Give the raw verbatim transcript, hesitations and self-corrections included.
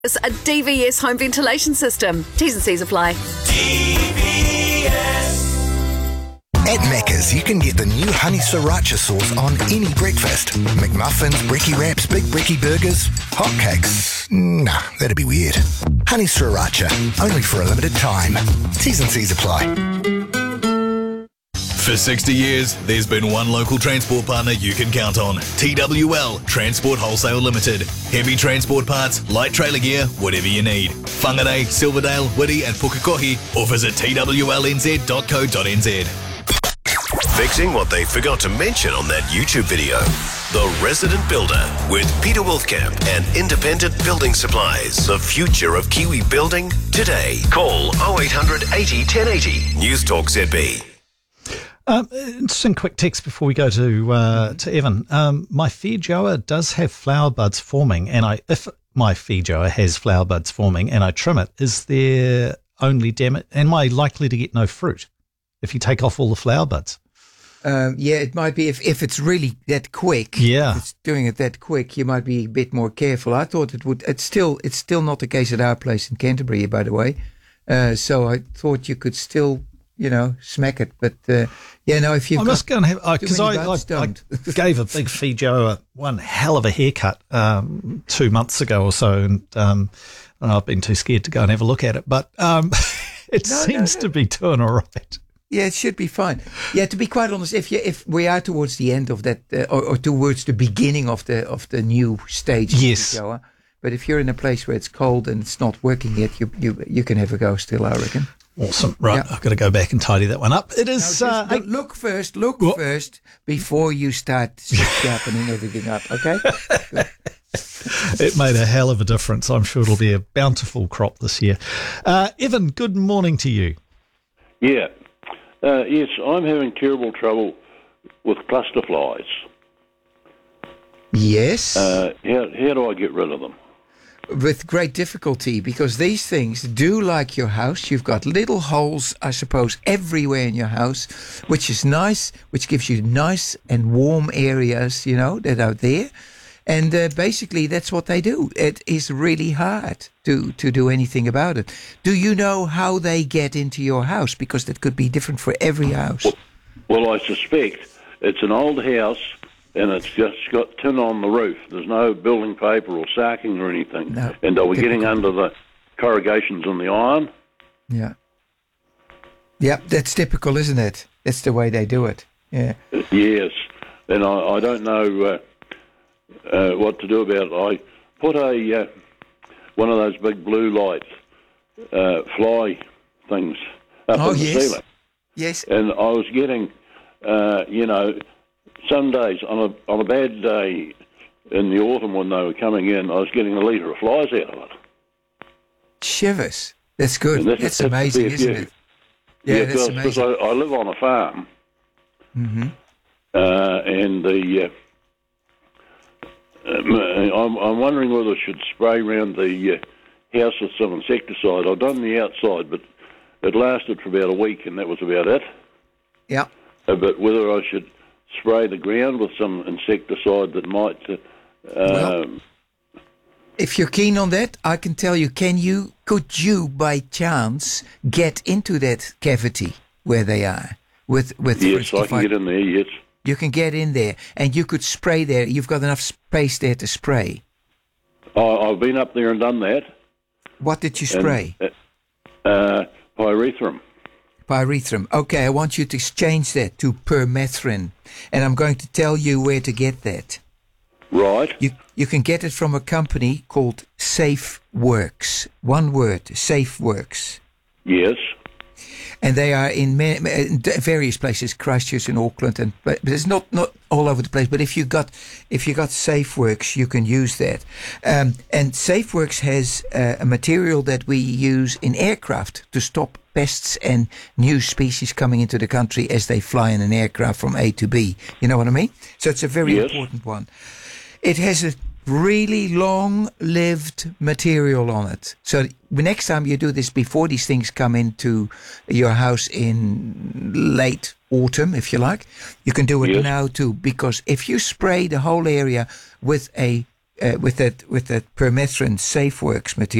A D V S home ventilation system. T's and C's apply. D V S. At Macca's, you can get the new honey sriracha sauce on any breakfast. McMuffins, brekkie wraps, big brekkie burgers, hotcakes. Nah, that'd be weird. Honey sriracha, only for a limited time. T's and C's apply. For sixty years, there's been one local transport partner you can count on. T W L Transport Wholesale Limited. Heavy transport parts, light trailer gear, whatever you need. Whangarei, Silverdale, Whitty and Pukekohe, or visit t w l n z dot co dot n z. Fixing what they forgot to mention on that YouTube video. The Resident Builder with Peter Wolfkamp and Independent Building Supplies. The future of Kiwi building today. Call oh eight hundred eighty ten eighty. News Talk Z B. Um, interesting quick text before we go to uh, to Evan. Um, my feijoa does have flower buds forming, and I if my feijoa has flower buds forming and I trim it, is there only damage? Am I likely to get no fruit if you take off all the flower buds? Um, yeah, it might be if, if it's really that quick. Yeah, if it's doing it that quick, you might be a bit more careful. I thought it would. It's still it's still not the case at our place in Canterbury, by the way. Uh, so I thought you could still, you know, smack it. But uh, yeah, no, if you've I got must go and have because I, I, buds, I gave a big feijoa one hell of a haircut um, two months ago or so, and, um, and I've been too scared to go and have a look at it. But um, it No, seems no, no. to be doing all right. Yeah, it should be fine. Yeah, to be quite honest, if you, if we are towards the end of that, uh, or, or towards the beginning of the of the new stage, of Yes. feijoa, but if you're in a place where it's cold and it's not working yet, you you you can have a go still, I reckon. Awesome. Right, Yeah. I've got to go back and tidy that one up. It Now, is. just uh, look- look first, look What? first before you start sharpening everything up. Okay. It made a hell of a difference. I'm sure it'll be a bountiful crop this year. Uh, Evan, good morning to you. Yeah. Uh, yes, I'm having terrible trouble with cluster flies. Yes. Uh, how, how do I get rid of them? With great difficulty, because these things do like your house. You've got little holes, I suppose, everywhere in your house, which is nice, which gives you nice and warm areas, you know, that are there. And uh, basically, that's what they do. It is really hard to, to do anything about it. Do you know how they get into your house? Because that could be different for every house. Well, well, I suspect it's an old house and it's just got tin on the roof. There's no building paper or sacking or anything. No, and are we typical. getting under the corrugations in the iron? Yeah. Yeah, that's typical, isn't it? That's the way they do it. Yeah. Yes. And I, I don't know uh, uh, what to do about it. I put a uh, one of those big blue light uh, fly things up Oh, in the yes. ceiling. Yes. And I was getting, uh, you know, some days on a on a bad day in the autumn when they were coming in, I was getting a litre of flies out of it. Shivers. That's good. And that's- That's that's amazing, fair isn't few. it? Yeah, that's because amazing. I, I live on a farm, Mm-hmm. uh, and the uh, um, I'm, I'm wondering whether I should spray around the uh, house with some insecticide. I've done the outside, but it lasted for about a week, and that was about it. Yeah. Uh, but whether I should spray the ground with some insecticide that might. Uh, Well, um, If you're keen on that, I can tell you, can you, could you by chance get into that cavity where they are? With, with yes, I if can get in there, yes. You can get in there and you could spray there. You've got enough space there to spray. I, I've been up there and done that. What did you and, spray? Uh, uh, pyrethrum. Pyrethrum. Okay, I want you to change that to permethrin. And I'm going to tell you where to get that. Right. You you can get it from a company called Safe Works. One word, Safe Works. Yes. And they are in, ma- in various places, Christchurch and Auckland, and but it's not, not all over the place. But if you got if you got SafeWorks, you can use that. Um, and SafeWorks has uh, a material that we use in aircraft to stop pests and new species coming into the country as they fly in an aircraft from A to B. You know what I mean? So it's a very Yes. important one. It has a really long-lived material on it. So the next time you do this, before these things come into your house in late autumn, if you like, you can do it Yes. now too. Because if you spray the whole area with a uh, with that with that permethrin SafeWorks material.